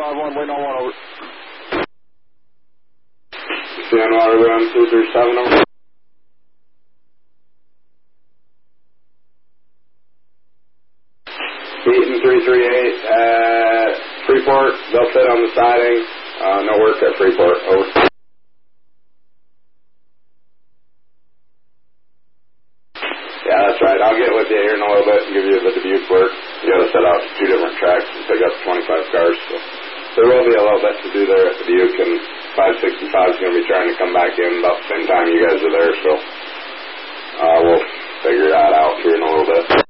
251, waiting on 1 over. San Waterground 237 over. Beaton 338 at Freeport. They'll fit on the siding. No work at Freeport. Over. Yeah, that's right. I'll get with you here in a little bit and give you the Dubuque work. You got to set out 2 different tracks and pick up 25 cars. So there will be a little bit to do there at Dubuque, and 565 is going to be trying to come back in about the same time you guys are there. So we'll figure that out here in a little bit.